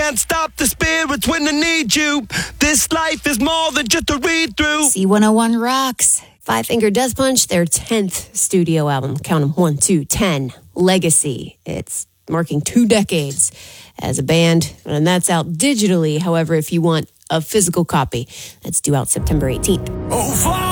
can't stop the spirits when they need you. This life is more than just a read-through. C101 rocks. Five Finger Death Punch, their 10th studio album. Count them, 1, 2, 10. Legacy. It's marking 2 decades as a band, and that's out digitally. However, if you want a physical copy, that's due out September 18th. Oh,